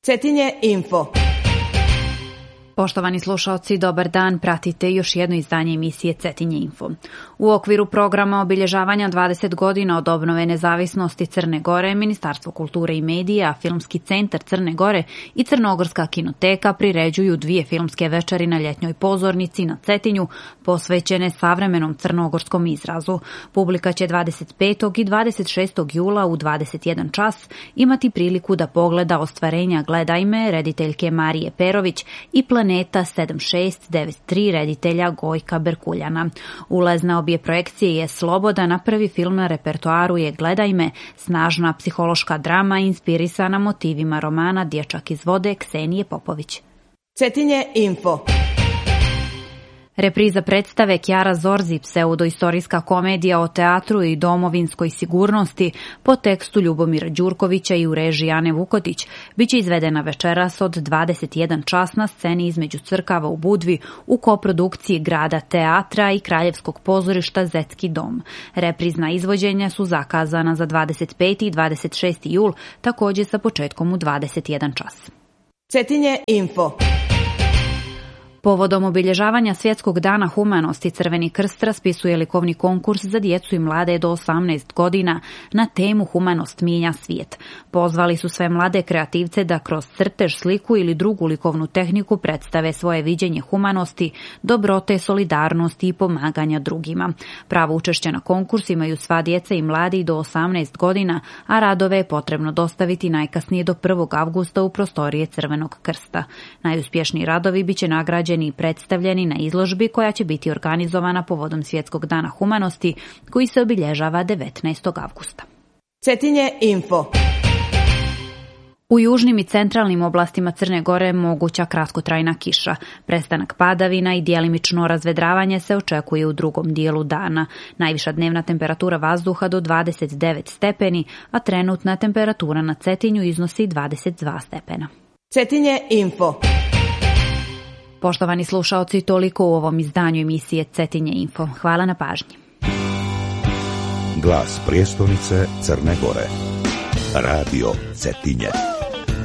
Cetinje Info. Poštovani slušaoci, dobar dan, pratite još jedno izdanje emisije Cetinje Info. U okviru programa obilježavanja 20 godina od obnove nezavisnosti Crne Gore, Ministarstvo kulture i medija, Filmski centar Crne Gore i Crnogorska kinoteka priređuju 2 filmske večeri na ljetnjoj pozornici na Cetinju, posvećene savremenom crnogorskom izrazu. Publika će 25. i 26. jula u 21 čas imati priliku da pogleda ostvarenja Gledajme rediteljke Marije Perović i Planeta 7693 reditelja Gojka Berkuljana. Ulaz na obje projekcije je slobodan, a prvi film na repertoaru je Gledajme, snažna psihološka drama inspirisana motivima romana Dječak iz vode Ksenije Popović. Cetinje Info. Repriza predstave Kjara Zorzi, pseudoistorijska komedija o teatru i domovinskoj sigurnosti po tekstu Ljubomira Đurkovića i u režiji Ane Vukotić, biće izvedena večeras od 21 čas na sceni između crkava u Budvi u koprodukciji Grada teatra i Kraljevskog pozorišta Zetski dom. Reprizna izvođenja su zakazana za 25. i 26. jul, također sa početkom u 21 čas. Cetinje Info. Povodom obilježavanja Svjetskog dana humanosti Crveni krst raspisuje likovni konkurs za djecu i mlade do 18 godina na temu Humanost mijenja svijet. Pozvali su sve mlade kreativce da kroz crtež, sliku ili drugu likovnu tehniku predstave svoje viđenje humanosti, dobrote, solidarnosti i pomaganja drugima. Pravo učešće na konkurs imaju sva djeca i mladi do 18 godina, a radove je potrebno dostaviti najkasnije do 1. avgusta u prostorije Crvenog krsta. Najuspješniji radovi biće nagrađeni i predstavljeni na izložbi koja će biti organizovana povodom Svjetskog dana humanosti koji se obilježava 19. avgusta. Cetinje Info. U južnim i centralnim oblastima Crne Gore moguća kratkotrajna kiša. Prestanak padavina i djelimično razvedravanje se očekuje u drugom dijelu dana. Najviša dnevna temperatura vazduha do 29 stepeni, a trenutna temperatura na Cetinju iznosi 22 stepena. Cetinje Info. Poštovani slušaoci, toliko u ovom izdanju emisije Cetinje Info. Hvala na pažnji. Glas prijestolnice Crne Gore. Radio Cetinje.